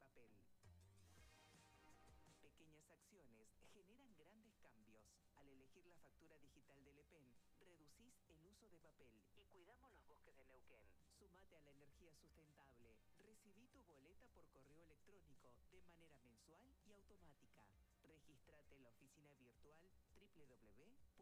papel. Pequeñas acciones generan grandes cambios. Al elegir la factura digital de Le Pen, reducís el uso de papel y cuidamos los bosques de Neuquén. Sumate a la energía sustentable. Recibí tu boleta por correo electrónico de manera mensual y automática. Registrate en la oficina virtual www.lepen.com.ar.